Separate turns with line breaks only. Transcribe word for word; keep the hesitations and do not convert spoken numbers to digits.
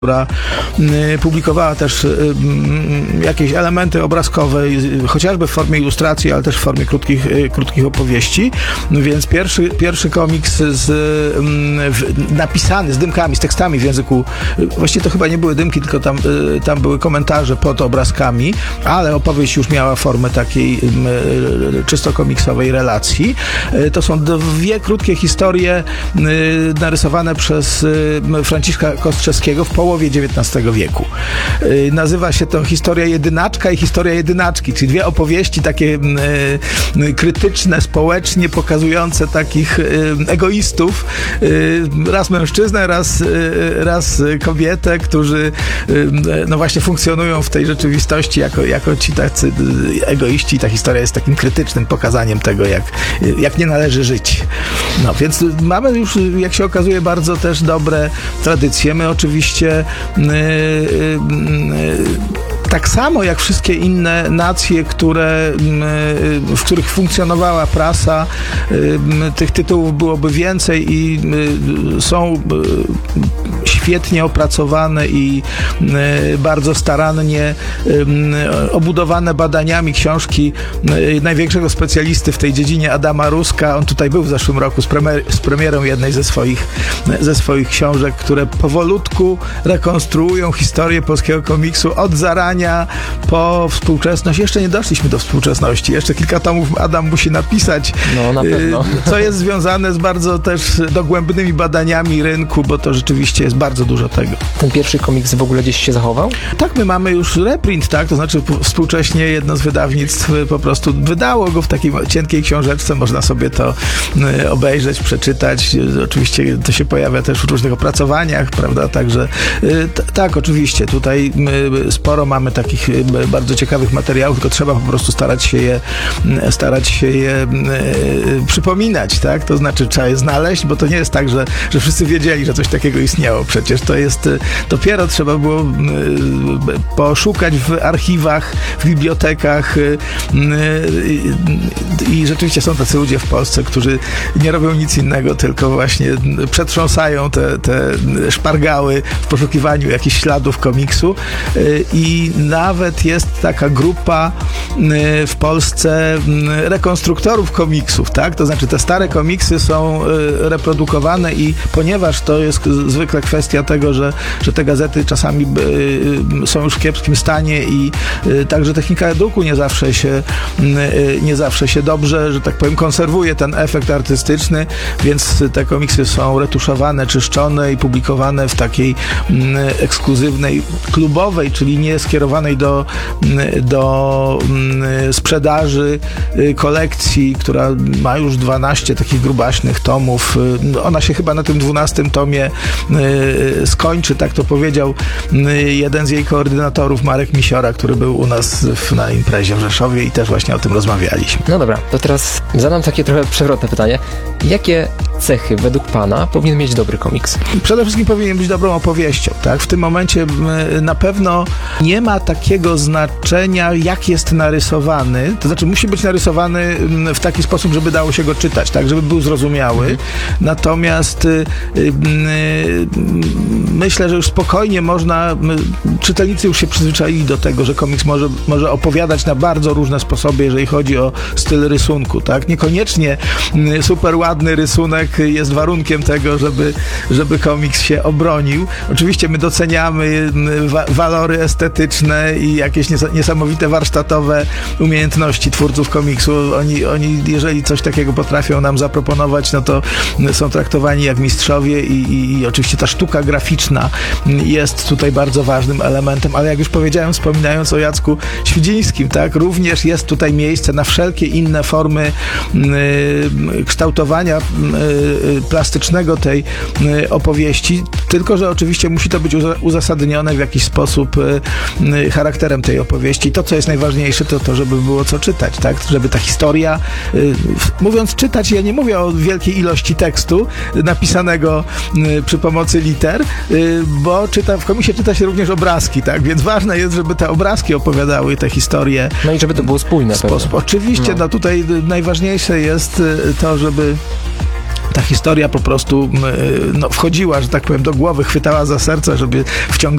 która publikowała też jakieś elementy obrazkowe, chociażby w formie ilustracji, ale też w formie krótkich, krótkich opowieści. Więc pierwszy, pierwszy komiks z, napisany z dymkami, z tekstami w języku, właściwie to chyba nie były dymki, tylko tam, tam były komentarze pod obrazkami, ale opowieść już miała formę takiej czysto komiksowej relacji. To są dwie krótkie historie narysowane przez Franciszka Kostrzewskiego w połowie dziewiętnastego wieku. Nazywa się to Historia Jedynaczka i Historia Jedynaczki, czyli dwie opowieści takie krytyczne, społecznie pokazujące takich egoistów, raz mężczyznę, raz, raz kobietę, którzy no właśnie funkcjonują w tej rzeczywistości jako, jako ci tacy egoiści. Ta historia jest takim krytycznym pokazaniem tego, jak, jak nie należy żyć. No więc mamy już, jak się okazuje, bardzo też dobre tradycje. My oczywiście Yy, yy, tak samo jak wszystkie inne nacje, które, w których funkcjonowała prasa, tych tytułów byłoby więcej i są świetnie opracowane i bardzo starannie obudowane badaniami książki największego specjalisty w tej dziedzinie, Adama Ruska. On tutaj był w zeszłym roku z, premier, z premierą jednej ze swoich, ze swoich książek, które powolutku rekonstruują historię polskiego komiksu od zarania po współczesność. Jeszcze nie doszliśmy do współczesności. Jeszcze kilka tomów Adam musi napisać,
no, na pewno.
Co jest związane z bardzo też dogłębnymi badaniami rynku, bo to rzeczywiście jest bardzo dużo tego.
Ten pierwszy komiks w ogóle gdzieś się zachował?
Tak, my mamy już reprint, tak? To znaczy współcześnie jedno z wydawnictw po prostu wydało go w takiej cienkiej książeczce. Można sobie to obejrzeć, przeczytać. Oczywiście to się pojawia też w różnych opracowaniach, prawda? Także t- tak, oczywiście. Tutaj sporo mamy takich bardzo ciekawych materiałów, tylko trzeba po prostu starać się je, starać się je e, przypominać, tak? To znaczy trzeba je znaleźć, bo to nie jest tak, że, że wszyscy wiedzieli, że coś takiego istniało. Przecież to jest, dopiero trzeba było e, poszukać w archiwach, w bibliotekach e, e, i rzeczywiście są tacy ludzie w Polsce, którzy nie robią nic innego, tylko właśnie przetrząsają te, te szpargały w poszukiwaniu jakichś śladów komiksu e, i nawet jest taka grupa w Polsce rekonstruktorów komiksów, tak? To znaczy te stare komiksy są reprodukowane i ponieważ to jest zwykle kwestia tego, że, że te gazety czasami są już w kiepskim stanie i także technika druku nie zawsze się nie zawsze się dobrze, że tak powiem, konserwuje ten efekt artystyczny, więc te komiksy są retuszowane, czyszczone i publikowane w takiej ekskluzywnej, klubowej, czyli nie skierowanej do, do sprzedaży kolekcji, która ma już dwanaście takich grubaśnych tomów. Ona się chyba na tym dwunastym tomie skończy, tak to powiedział jeden z jej koordynatorów, Marek Misiora, który był u nas w, na imprezie w Rzeszowie i też właśnie o tym rozmawialiśmy.
No dobra, to teraz zadam takie trochę przewrotne pytanie. Jakie cechy według Pana powinien mieć dobry komiks?
Przede wszystkim powinien być dobrą opowieścią, tak? W tym momencie na pewno nie ma takiego znaczenia, jak jest narysowany. To znaczy musi być narysowany w taki sposób, żeby dało się go czytać, tak? Żeby był zrozumiały. Mhm. Natomiast y, y, myślę, że już spokojnie można, czytelnicy już się przyzwyczaili do tego, że komiks może, może opowiadać na bardzo różne sposoby, jeżeli chodzi o styl rysunku, tak? Niekoniecznie super ładny rysunek jest warunkiem tego, żeby, żeby komiks się obronił. Oczywiście my doceniamy wa- walory estetyczne i jakieś nies- niesamowite warsztatowe umiejętności twórców komiksu. Oni, oni, jeżeli coś takiego potrafią nam zaproponować, no to są traktowani jak mistrzowie i, i, i oczywiście ta sztuka graficzna jest tutaj bardzo ważnym elementem, ale jak już powiedziałem, wspominając o Jacku Świdzińskim, tak, również jest tutaj miejsce na wszelkie inne formy y, kształtowania y, plastycznego tej y, opowieści, tylko że oczywiście musi to być uza- uzasadnione w jakiś sposób y, charakterem tej opowieści. I to, co jest najważniejsze, to to, żeby było co czytać, tak? Żeby ta historia, y, mówiąc czytać, ja nie mówię o wielkiej ilości tekstu y, napisanego y, przy pomocy liter, y, bo czyta, w komiksie czyta się również obrazki, tak? Więc ważne jest, żeby te obrazki opowiadały te historie.
No i żeby to było spójne.
Sposób. Oczywiście, no. no tutaj najważniejsze jest to, żeby ta historia po prostu no, wchodziła, że tak powiem, do głowy, chwytała za serce, żeby wciągać